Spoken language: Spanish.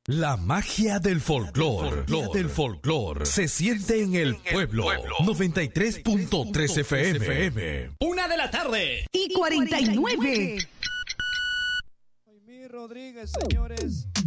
La magia del folclor se siente en el pueblo. 93.3 FM. 1:00 y 49. Noemí Rodríguez, señores.